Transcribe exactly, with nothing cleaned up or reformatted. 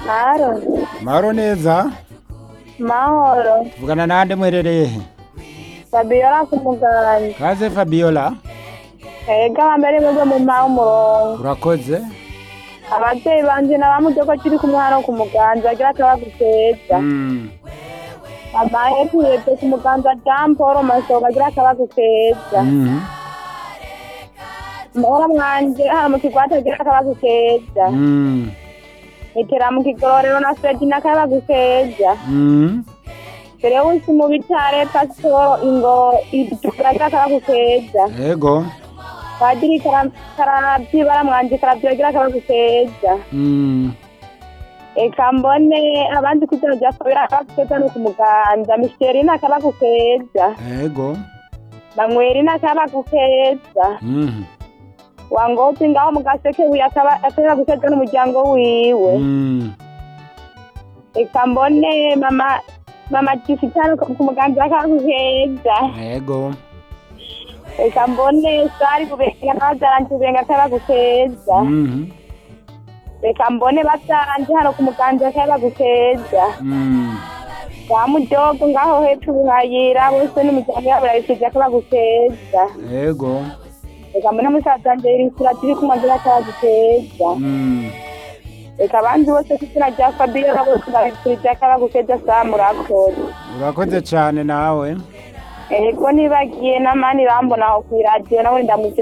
Mahoro. Mahoro neza Mahoro. tuvugana nande mwerereye he? Fabiola ku Muganda. Kaze Fabiola Ega bambere mwebwe mu mpaha umurongo. urakoze. Abavyeyi banje n'abamujoko kiri kumwe hano ku Muganda bagira akabagu keza. Mm. Mama yepuyete ku Muganda Jean Paul Maso bagira akabagu keza. Mhm. Muhora mwanje hano mu Kigwati bagira akabagu keza. Mm. Itera mu Kigororero na Fredi n'akabagu keza. Mm. Terewusi mu Bitare Pasitoro Ingo bagira akabagu keza. Ego. Padiri karavyi baramwanje karavyi bagira akabagu keza. Mm. Eka mbone abandi kujana vya Fabiola akabagu keza no ku Muganda. Micheli n'akabagu keza. Ego. Bamweri n'akabagu keza. Mhm. Wangozi ngaho mu Gaseke uyu akaba akabagu keza n'umuryango wiwe. Mm. Eka mbone mama mama Tifitano ku Muganda akabagu keza. Ego. Eka mbone Sari kubenga n'abazaranje kubenga akabagu keza. Mhm. Eka mbone bazaranje hano ku Muganda akabagu keza. Mm. Wa mudogo ngaho hepfo buhayira bose n'umuryango yabo barayifije akabagu keza. Ego. Eka mbone musaza wanje Irisura turi kumwe agira akabagu keza. Mm. Eka abandi bose kw'izina rya Fabiola bose barayifije akabagu keza saa murakoze. Urakoze cyane nawe. Ego nibagiye n'amani rambona aho kw'iradiyo nawe ndamutse